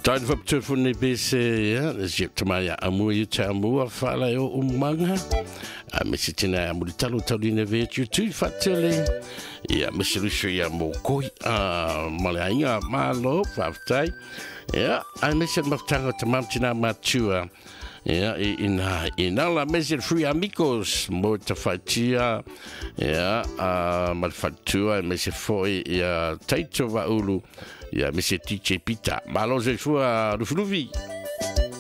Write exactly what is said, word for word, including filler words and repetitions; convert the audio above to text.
Tijd voor telefoon bese ja, dus je te maar ja, amu je te amu afala yo umanga. A mesitina amu talo talo ina weet je tu fatele. Ja, mesilusho ya mokoi a malainga malo faftai. Ja, a mesit maftanga tamam tina matua. Ja, in in alla mesit free amigos mo tafatia. Ja, a malfatua mesit foi ya taito va ulu. Ja, mesit tiche pita. Malo ze fua rufluvi.